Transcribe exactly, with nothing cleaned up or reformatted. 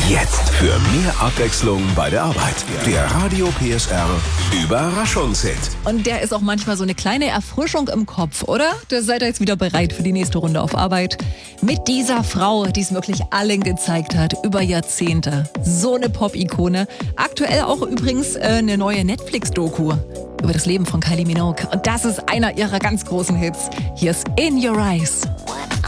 Jetzt für mehr Abwechslung bei der Arbeit. Der Radio P S R Überraschungshit. Und der ist auch manchmal so eine kleine Erfrischung im Kopf, oder? Da seid ihr jetzt wieder bereit für die nächste Runde auf Arbeit. Mit dieser Frau, die es wirklich allen gezeigt hat, über Jahrzehnte. So eine Pop-Ikone. Aktuell auch übrigens äh, eine neue Netflix-Doku über das Leben von Kylie Minogue. Und das ist einer ihrer ganz großen Hits. Hier ist In Your Eyes.